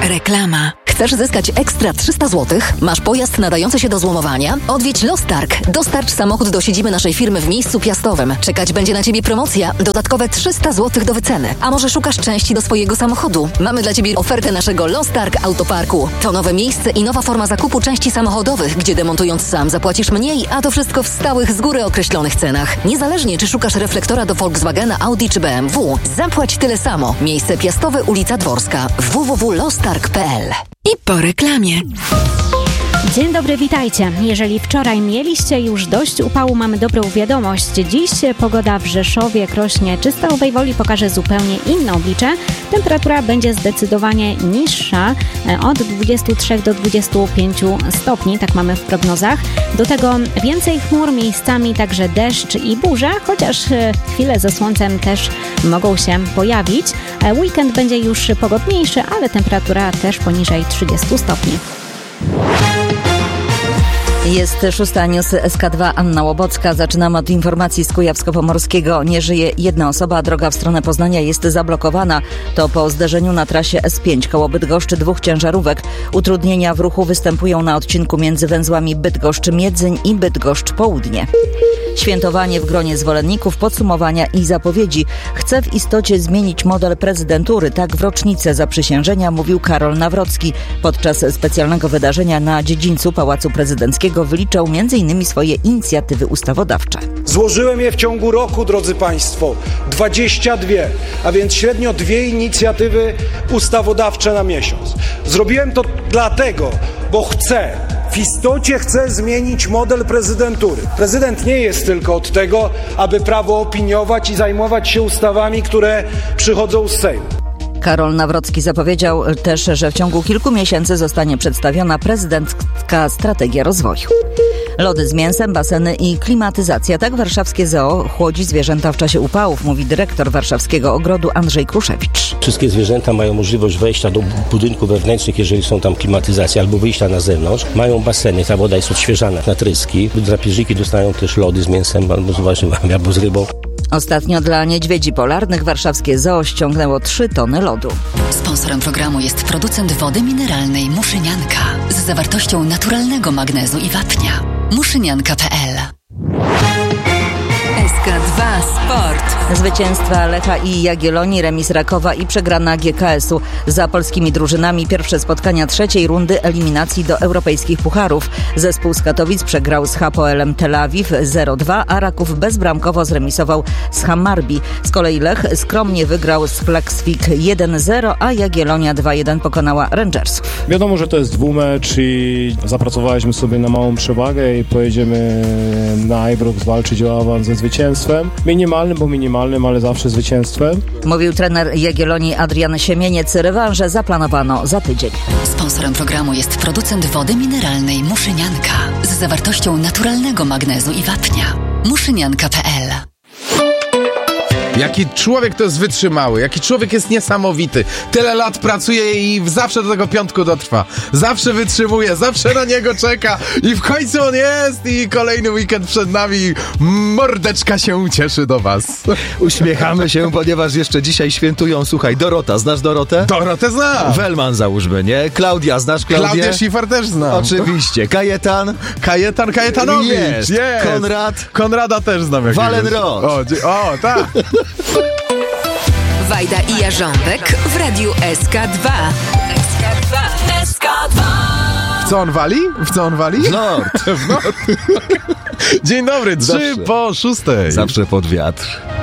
Reklama. Chcesz zyskać ekstra 300 zł? Masz pojazd nadający się do złomowania? Odwiedź Lostarg. Dostarcz samochód do siedziby naszej firmy w miejscu Piastowym. Czekać będzie na Ciebie promocja. Dodatkowe 300 zł do wyceny. A może szukasz części do swojego samochodu? Mamy dla Ciebie ofertę naszego Lostarg Autoparku. To nowe miejsce i nowa forma zakupu części samochodowych, gdzie demontując sam zapłacisz mniej, a to wszystko w stałych, z góry określonych cenach. Niezależnie, czy szukasz reflektora do Volkswagena, Audi czy BMW, zapłać tyle samo. Miejsce Piastowe, ulica Dworska. www.lostarg.pl. I po reklamie. Dzień dobry, witajcie. Jeżeli wczoraj mieliście już dość upału, mamy dobrą wiadomość. Dziś pogoda w Rzeszowie, Krośnie czy Stalowej Woli pokaże zupełnie inne oblicze. Temperatura będzie zdecydowanie niższa, od 23 do 25 stopni, tak mamy w prognozach. Do tego więcej chmur, miejscami także deszcz i burza, chociaż chwile ze słońcem też mogą się pojawić. Weekend będzie już pogodniejszy, ale temperatura też poniżej 30 stopni. Jest 6. News SK2, Anna Łobocka. Zaczynamy od informacji z Kujawsko-Pomorskiego. Nie żyje jedna osoba, droga w stronę Poznania jest zablokowana. To po zderzeniu na trasie S5 koło Bydgoszczy 2 ciężarówek. Utrudnienia w ruchu występują na odcinku między węzłami Bydgoszcz-Miedzyń i Bydgoszcz-Południe. Świętowanie w gronie zwolenników, podsumowania i zapowiedzi. Chce w istocie zmienić model prezydentury. Tak w rocznicę zaprzysiężenia mówił Karol Nawrocki. Podczas specjalnego wydarzenia na dziedzińcu Pałacu Prezydenckiego wyliczał m.in. swoje inicjatywy ustawodawcze. Złożyłem je w ciągu roku, drodzy Państwo, 22, a więc średnio 2 inicjatywy ustawodawcze na miesiąc. Zrobiłem to dlatego, bo w istocie chcę zmienić model prezydentury. Prezydent nie jest tylko od tego, aby prawo opiniować i zajmować się ustawami, które przychodzą z Sejmu. Karol Nawrocki zapowiedział też, że w ciągu kilku miesięcy zostanie przedstawiona prezydencka strategia rozwoju. Lody z mięsem, baseny i klimatyzacja. Tak warszawskie zoo chłodzi zwierzęta w czasie upałów, mówi dyrektor warszawskiego ogrodu Andrzej Kruszewicz. Wszystkie zwierzęta mają możliwość wejścia do budynków wewnętrznych, jeżeli są tam klimatyzacje, albo wyjścia na zewnątrz. Mają baseny, ta woda jest odświeżana na tryski. Drapieżniki dostają też lody z mięsem albo z warzywami, albo z rybą. Ostatnio dla niedźwiedzi polarnych warszawskie zoo ściągnęło 3 tony lodu. Sponsorem programu jest producent wody mineralnej Muszynianka z zawartością naturalnego magnezu i wapnia. Muszynianka.pl. SK2 Sport. Zwycięstwa Lecha i Jagiellonii, remis Rakowa i przegrana GKS-u. Za polskimi drużynami pierwsze spotkania 3. rundy eliminacji do europejskich pucharów. Zespół z Katowic przegrał z Hapoelem Tel Awiw 0-2, a Raków bezbramkowo zremisował z Hammarby. Z kolei Lech skromnie wygrał z Klaksvik 1-0, a Jagiellonia 2-1 pokonała Rangersów. Wiadomo, że to jest dwumecz i zapracowaliśmy sobie na małą przewagę i pojedziemy na Ibrox walczyć o awans ze zwycięstwem. Minimalnym, ale zawsze zwycięstwem. Mówił trener Jagiellonii Adrian Siemieniec. Rewanże zaplanowano za tydzień. Sponsorem programu jest producent wody mineralnej Muszynianka z zawartością naturalnego magnezu i wapnia. Muszynianka.pl. Jaki człowiek to jest wytrzymały, jaki człowiek jest niesamowity. Tyle lat pracuje i zawsze do tego piątku dotrwa. Zawsze wytrzymuje, zawsze na niego czeka i w końcu on jest i kolejny weekend przed nami. Mordeczka się cieszy do was. Uśmiechamy się, ponieważ jeszcze dzisiaj świętują, słuchaj, Dorota. Znasz Dorotę? Dorotę znam. Welman załóżmy, nie? Klaudia, znasz Klaudię? Klaudię Schiffer też znam. Oczywiście. Kajetanowicz. Jest. Konrada też znam. Walenrod. O, tak. Wajda i Jarząbek w radiu SK2. SK2. W co on wali? W nord. Dzień dobry, 3 po 6. Zawsze pod wiatr.